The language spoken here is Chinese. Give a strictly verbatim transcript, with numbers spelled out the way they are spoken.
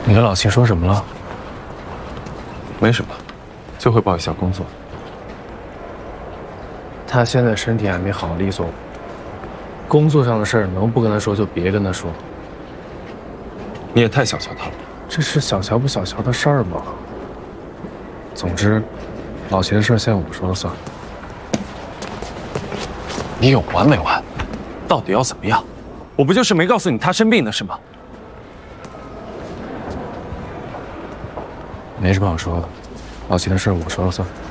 你跟老秦说什么了？ 没什么，就汇报一下工作。 他现在身体还没好，利索。工作上的事儿能不跟他说就别跟他说。 你也太小瞧他了。 这是小瞧不小瞧的事儿吗？总之，老秦的事现在我说了算。 你有完没完？到底要怎么样？我不就是没告诉你他生病的事吗？ 没什么好说的，老秦的事我说了算。